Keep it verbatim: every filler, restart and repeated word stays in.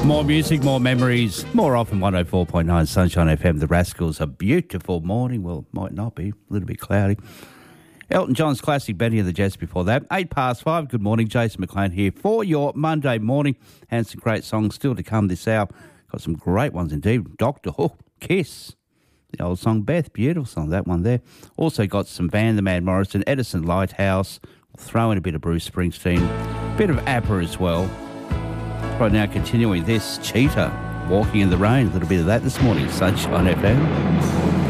More music, more memories, more often one oh four point nine Sunshine F M. The Rascals, a beautiful morning. Well, might not be, a little bit cloudy. Elton John's classic Benny and the Jets before that. Eight past five. Good morning, Jason McLean here for your Monday morning. And some great songs still to come this hour. Got some great ones indeed. Doctor Who, Kiss, the old song Beth, beautiful song, that one there. Also got some Van the Man Morrison, Edison Lighthouse. We'll throw in a bit of Bruce Springsteen, a bit of ABBA as well. Right now, continuing this, Cheetah, Walking in the Rain. A little bit of that this morning, Sunshine F M.